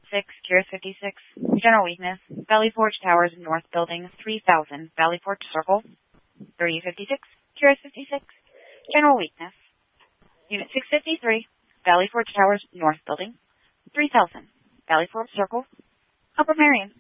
Curious 56, General Weakness, Valley Forge Towers, North Building, 3000, Valley Forge Circle, 3056, Curious 56, General Weakness, Unit 653, Valley Forge Towers, North Building, 3000, Valley Forge Circle, Upper Marion.